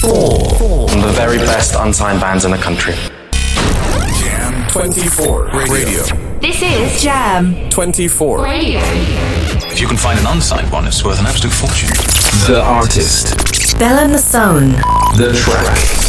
One of the very best unsigned bands in the country. Jam 24 Radio. This is Jam 24 Radio. If you can find an unsigned one, it's worth an absolute fortune. The artist. Bella Masson. The track.